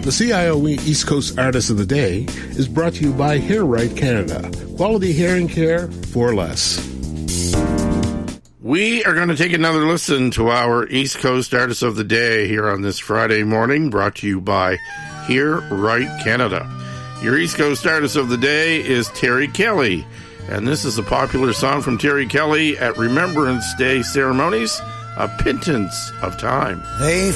The CIOE East Coast Artist of the Day is brought to you by Hair Right Canada. Quality hearing care for less. We are going to take another listen to our East Coast Artist of the Day here on this Friday morning, brought to you by Hear Right Canada. Your East Coast Artist of the Day is Terry Kelly, and this is a popular song from Terry Kelly at Remembrance Day ceremonies, A Pittance of Time. They